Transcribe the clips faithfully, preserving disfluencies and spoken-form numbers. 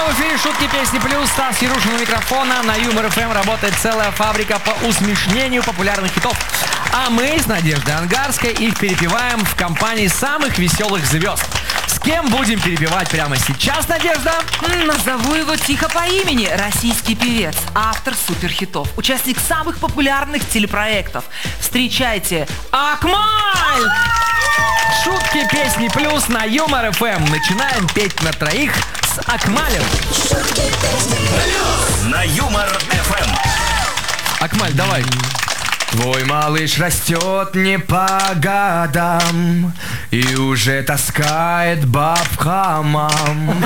Снова в эфире «Шутки, песни, плюс». Стас Ярушин у микрофона. На Юмор ФМ работает целая фабрика по усмешнению популярных хитов. А мы с Надеждой Ангарской их перепеваем в компании самых веселых звезд. С кем будем перепевать прямо сейчас, Надежда? Назову его тихо по имени. Российский певец, автор суперхитов, участник самых популярных телепроектов. Встречайте, Акмаль! Шутки, песни, плюс на Юмор ФМ. Начинаем петь на троих с Акмалем. На Юмор ФМ. Акмаль, давай. Твой малыш растет не по годам и уже таскает баб в хамам.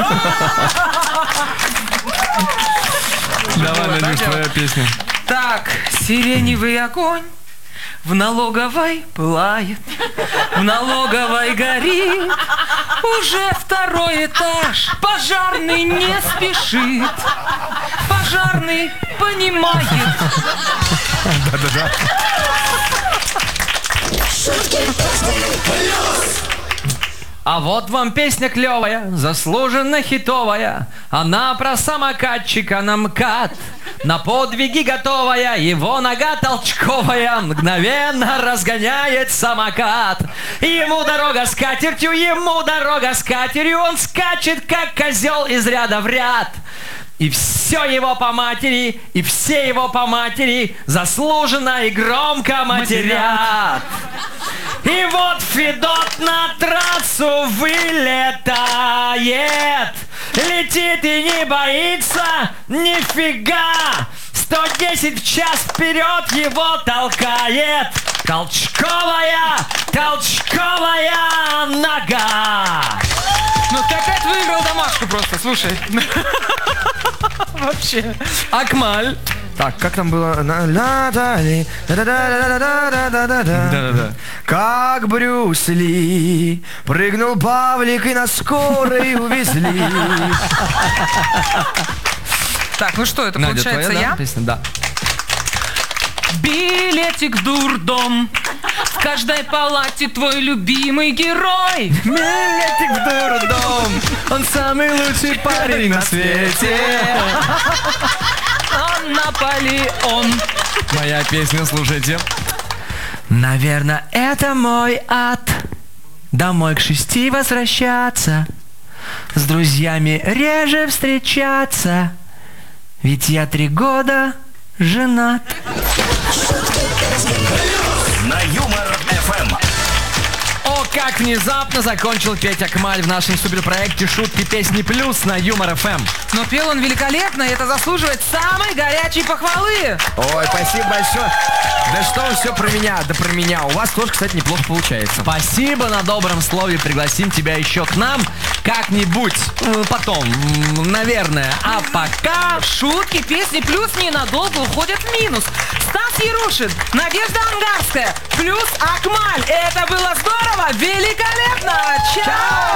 Давай, Надюш, твоя песня. Так, сиреневый огонь в налоговой пылает, в налоговой горит уже второй этаж. Пожарный не спешит, пожарный понимает. Да-да-да. А вот вам песня клевая, заслуженно хитовая. Она про самокатчика на МКАД. На подвиги готовая, его нога толчковая мгновенно разгоняет самокат. Ему дорога с катертью, ему дорога с катерью. Он скачет, как козел из ряда в ряд. И все его по матери, и все его по матери заслуженно и громко матерят. И вот Федот на трассу вылетает, летит и не боится нифига. сто десять в час вперед его толкает толчковая, толчковая нога. Ну ты опять выиграл домашку просто, слушай. Вообще. Акмаль. Так, как там было? Натали. Да-да-да. Как Брюс Ли прыгнул Павлик и на скорой увезли. Так, ну что, это Надя, получается твоя, я? Да, песня? Да. Билетик в дурдом, в каждой палате твой любимый герой. Билетик в дурдом, он самый лучший парень на свете. Он Наполеон. Моя песня, слушайте. Наверное, это мой ад. Домой к шести возвращаться, с друзьями реже встречаться, ведь я три года женат. На Юмор ФМ. О, как внезапно закончил петь Акмаль в нашем суперпроекте «Шутки, песни, плюс» на Юмор ФМ. Но пел он великолепно, и это заслуживает самой горячей похвалы. Ой, спасибо большое. Да что вы все про меня, да про меня. У вас тоже, кстати, неплохо получается. Спасибо на добром слове. Пригласим тебя еще к нам как-нибудь э, потом, м, наверное. А пока... Шутки, песни, плюс ненадолго уходят в минус. Стас Ярушин, Надежда Ангарская, плюс Акмаль. Это было здорово, великолепно. Чао!